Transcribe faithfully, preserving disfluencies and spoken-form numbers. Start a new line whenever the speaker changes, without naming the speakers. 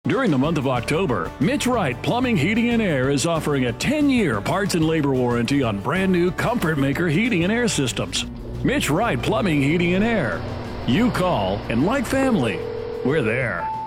During the month of October, Mitch Wright Plumbing, Heating, and Air is offering a ten-year parts and labor warranty on brand new Comfort Maker heating and air systems. Mitch Wright Plumbing, Heating, and Air. You call, and like family, we're there.